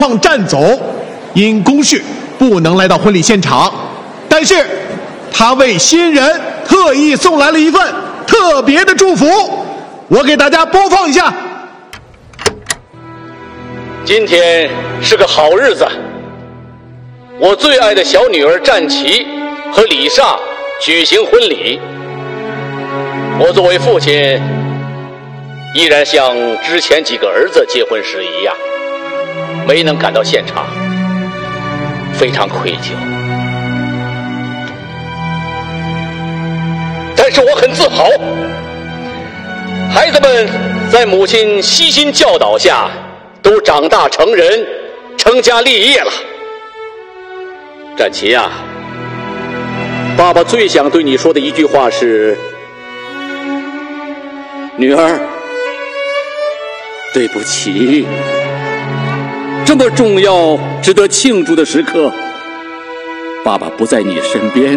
况战走，因公事不能来到婚礼现场，但是他为新人特意送来了一份特别的祝福，我给大家播放一下。 今天是个好日子，我最爱的小女儿战旗和李莎举行婚礼。我作为父亲，依然像之前几个儿子结婚时一样，没能赶到现场，非常愧疚。但是我很自豪，孩子们在母亲悉心教导下，都长大成人，成家立业了。战旗啊，爸爸最想对你说的一句话是：女儿，对不起，这么重要、值得庆祝的时刻，爸爸不在你身边，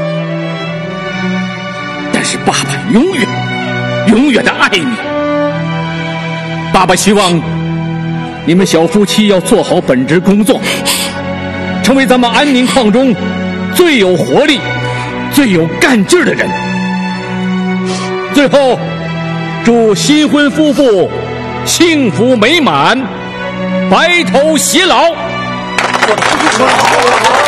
但是爸爸永远的爱你。爸爸希望你们小夫妻要做好本职工作，成为咱们安宁矿中最有活力、最有干劲的人。最后，祝新婚夫妇幸福美满，白头偕老。